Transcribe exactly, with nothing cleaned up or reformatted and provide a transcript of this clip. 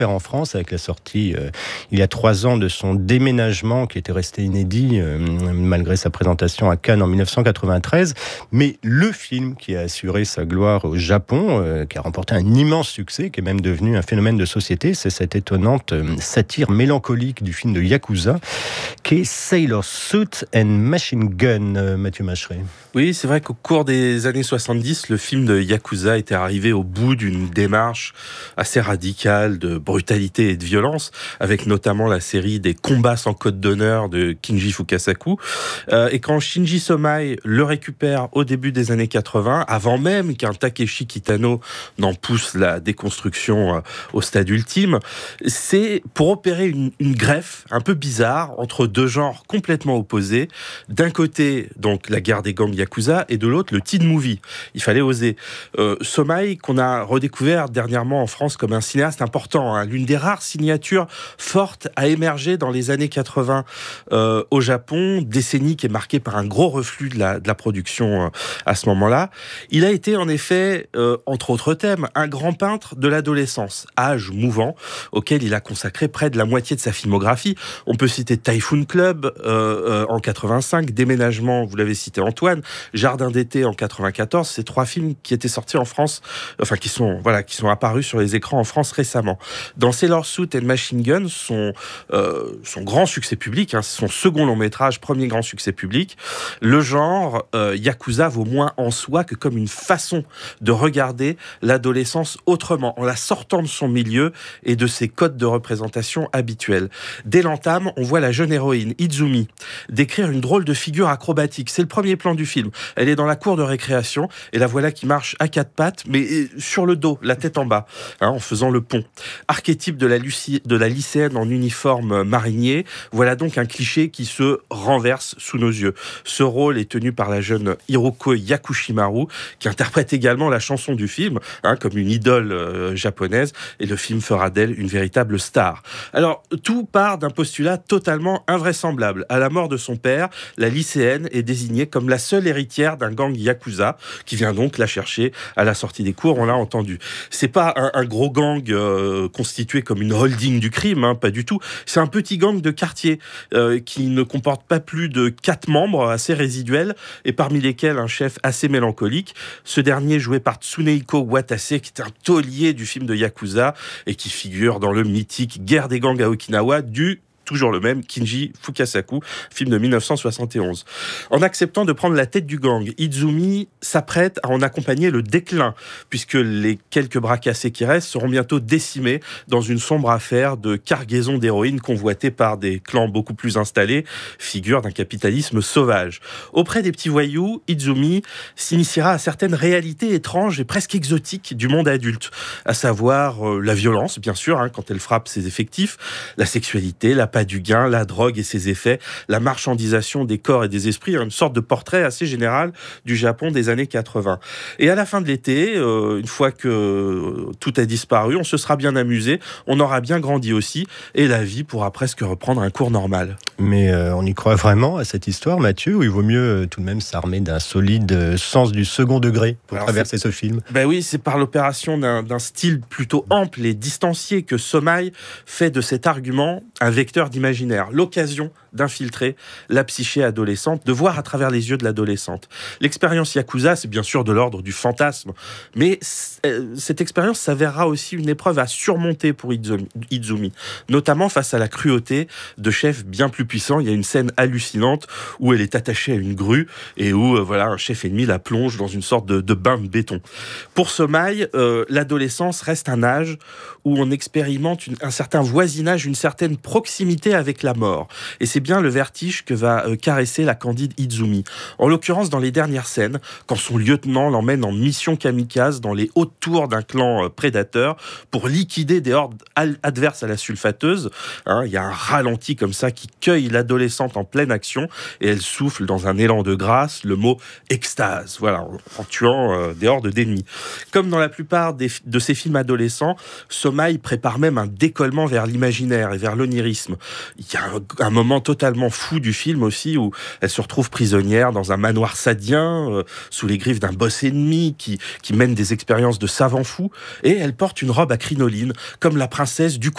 prospère en France avec la sortie euh, il y a trois ans de son Déménagement qui était resté inédit euh, malgré sa présentation à Cannes en dix-neuf cent quatre-vingt-treize. Mais le film qui a assuré sa gloire au Japon, euh, qui a remporté un immense succès, qui est même devenu un phénomène de société, c'est cette étonnante euh, satire mélancolique du film de Yakuza, qui est Sailor Suit and Machine Gun, euh, Mathieu Macheret. Oui, c'est vrai qu'au cours des années soixante-dix, le film de Yakuza était arrivé au bout d'une démarche assez radicale de brutalité et de violence, avec notamment la série des combats sans code d'honneur de Kinji Fukasaku. Euh, et quand Shinji Somai le récupère au début des années quatre-vingts, avant même qu'un Takeshi Kitano n'en pousse la déconstruction euh, au stade ultime, c'est pour opérer une, une greffe un peu bizarre entre deux genres complètement opposés. D'un côté, donc, la guerre des gangs Yakuza, et de l'autre, le teen movie. Il fallait oser. Euh, Somai, qu'on a redécouvert dernièrement en France comme un cinéaste important, hein, l'une des rares signatures fortes à émerger dans les années quatre-vingts euh, au Japon, décennie qui est marquée par un gros reflux de la, de la production euh, à ce moment-là. Il a été en effet, euh, entre autres thèmes, un grand peintre de l'adolescence, âge mouvant, auquel il a consacré près de la moitié de sa filmographie. On peut citer Typhoon Club euh, euh, en quatre-vingt-cinq, Déménagement, vous l'avez cité Antoine, Jardin d'été en quatre-vingt-quatorze, ces trois films qui étaient sortis en France, enfin qui sont voilà, qui sont apparus sur les écrans en France récemment. Dans Sailor Suit and Machine Gun, son euh, son grand succès public, hein, son second long métrage, premier grand succès public, le genre euh, Yakuza vaut moins en soi que comme une façon de regarder l'adolescence autrement, en la sortant de son milieu et de ses codes de représentation habituels. Dès l'entame, on voit la jeune héroïne Izumi décrire une drôle de figure acrobatique. C'est le premier plan du film. Elle est dans la cour de récréation et la voilà qui marche à quatre pattes, mais sur le dos, la tête en bas, hein, en faisant le pont. Archétype de la, lucie, de la lycéenne en uniforme marinier, voilà donc un cliché qui se renverse sous nos yeux. Ce rôle est tenu par la jeune Hiroko Yakushimaru, qui interprète également la chanson du film, hein, comme une idole euh, japonaise, et le film fera d'elle une véritable star. Alors, tout part d'un postulat totalement invraisemblable. À la mort de son père, la lycéenne est désignée comme la seule héritière d'un gang Yakuza, qui vient donc la chercher à la sortie des cours, on l'a entendu. C'est pas un, un gros gang euh, constitué comme une holding du crime, hein, pas du tout. C'est un petit gang de quartier euh, qui ne comporte pas plus de quatre membres, assez résiduels, et parmi lesquels un chef assez mélancolique. Ce dernier joué par Tsunehiko Watase, qui est un taulier du film de Yakuza, et qui figure dans le mythique Guerre des gangs à Okinawa du toujours le même, Kinji Fukasaku, film de dix-neuf cent soixante et onze. En acceptant de prendre la tête du gang, Izumi s'apprête à en accompagner le déclin, puisque les quelques bras cassés qui restent seront bientôt décimés dans une sombre affaire de cargaison d'héroïne convoitée par des clans beaucoup plus installés, figure d'un capitalisme sauvage. Auprès des petits voyous, Izumi s'initiera à certaines réalités étranges et presque exotiques du monde adulte, à savoir euh, la violence, bien sûr, hein, quand elle frappe ses effectifs, la sexualité, la du gain, la drogue et ses effets, la marchandisation des corps et des esprits, une sorte de portrait assez général du Japon des années quatre-vingts. Et à la fin de l'été, euh, une fois que tout a disparu, on se sera bien amusé, on aura bien grandi aussi, et la vie pourra presque reprendre un cours normal. Mais euh, on y croit vraiment à cette histoire, Mathieu, ou il vaut mieux euh, tout de même s'armer d'un solide euh, sens du second degré pour Alors traverser ce film? Ben oui, c'est par l'opération d'un, d'un style plutôt ample et distancié que Somai fait de cet argument un vecteur d'imaginaire, l'occasion d'infiltrer la psyché adolescente, de voir à travers les yeux de l'adolescente. L'expérience Yakuza, c'est bien sûr de l'ordre du fantasme, mais euh, cette expérience s'avérera aussi une épreuve à surmonter pour Izumi, Izumi, notamment face à la cruauté de chefs bien plus puissants. Il y a une scène hallucinante où elle est attachée à une grue et où euh, voilà, un chef ennemi la plonge dans une sorte de, de bain de béton. Pour Somai, euh, l'adolescence reste un âge où on expérimente une, un certain voisinage, une certaine proximité avec la mort. Et c'est bien le vertige que va euh, caresser la candide Izumi. En l'occurrence, dans les dernières scènes, quand son lieutenant l'emmène en mission kamikaze dans les hautes tours d'un clan euh, prédateur pour liquider des hordes al- adverses à la sulfateuse, hein, il y a un ralenti comme ça qui cueille l'adolescente en pleine action et elle souffle dans un élan de grâce le mot extase, voilà, en, en tuant euh, des hordes d'ennemis. Comme dans la plupart des, de ces films adolescents, Somai prépare même un décollement vers l'imaginaire et vers l'onirisme. Il y a un, un moment totalement fou du film aussi où elle se retrouve prisonnière dans un manoir sadien euh, sous les griffes d'un boss ennemi qui, qui mène des expériences de savant fou et elle porte une robe à crinoline comme la princesse du